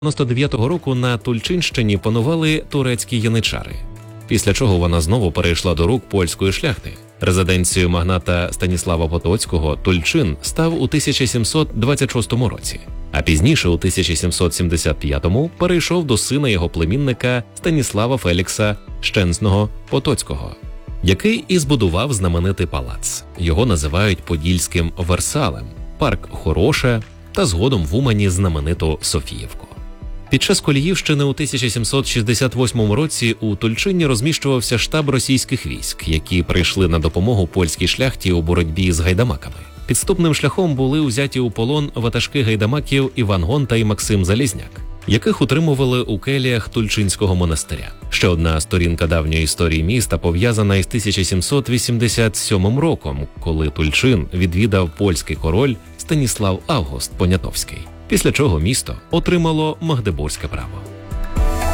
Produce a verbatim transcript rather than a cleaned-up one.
дев'яносто дев'ятого року на Тульчинщині панували турецькі яничари, після чого вона знову перейшла до рук польської шляхти. Резиденцією магната Станіслава Потоцького Тульчин став у тисяча сімсот двадцять шостому році, а пізніше у тисяча сімсот сімдесят п'ятому перейшов до сина його племінника Станіслава Фелікса Щенсного Потоцького, який і збудував знаменитий палац. Його називають Подільським Версалем, парк Хороше та згодом в Умані знамениту Софіївку. Під час Коліївщини у тисяча сімсот шістдесят восьмому році у Тульчині розміщувався штаб російських військ, які прийшли на допомогу польській шляхті у боротьбі з гайдамаками. Підступним шляхом були узяті у полон ватажки гайдамаків Іван Гонта і Максим Залізняк, яких утримували у келіях Тульчинського монастиря. Ще одна сторінка давньої історії міста пов'язана із тисяча сімсот вісімдесят сьомим роком, коли Тульчин відвідав польський король Станіслав Август Понятовський, після чого місто отримало магдебурзьке право.